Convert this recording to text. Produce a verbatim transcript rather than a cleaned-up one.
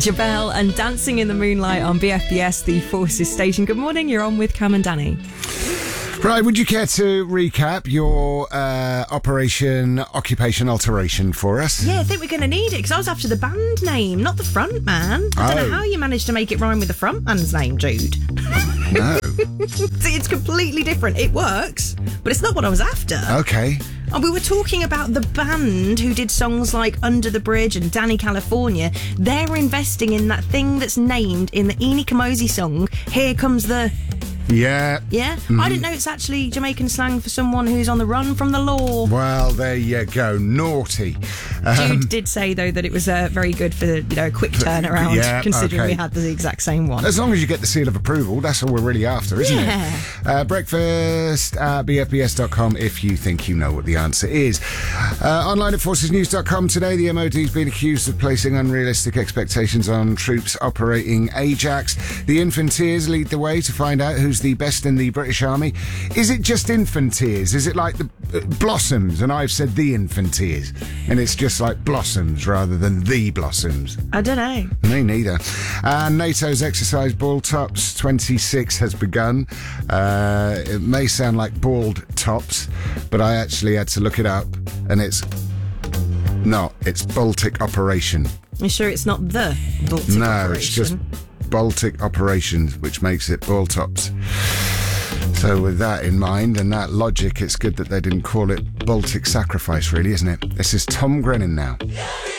Jabelle and Dancing in the Moonlight on B F B S, the Forces station. Good morning, you're on with Cam and Danny. Right, would you care to recap your uh, Operation Occupation Alteration for us? Yeah, I think we're going to need it, because I was after the band name, not the front man. I don't Oh. know how you managed to make it rhyme with the front man's name, dude. No. See, it's completely different. It works, but it's not what I was after. Okay. And we were talking about the band who did songs like Under the Bridge and Danny California. They're investing in that thing that's named in the Eni Kamosi song, Here Comes the... Yeah. Yeah? I didn't know it's actually Jamaican slang for someone who's on the run from the law. Well, there you go. Naughty. Um, Jude did say, though, that it was uh, very good for, you know, a quick turnaround, yeah, considering okay. we had the exact same one. As long as you get the seal of approval, that's all we're really after, isn't Yeah. it? Uh, breakfast at b f b s dot com if you think you know what the answer is. Uh, online at forces news dot com today, the M O D's been accused of placing unrealistic expectations on troops operating Ajax. The Infanteers lead the way to find out who's the best in the British Army. Is it just Infanteers? Is it like the uh, Blossoms? And I've said the Infanteers. And it's just like Blossoms rather than the Blossoms. I don't know. Me neither. And NATO's exercise Ball Tops twenty-six has begun. Uh, it may sound like bald tops, but I actually had to look it up, and it's not. It's Baltic Operation. You sure it's not the Baltic No, Operation? it's just Baltic Operations, which makes it Ball Tops. So with that in mind and that logic, it's good that they didn't call it Baltic Sacrifice, really, isn't it? This is Tom Grennan now.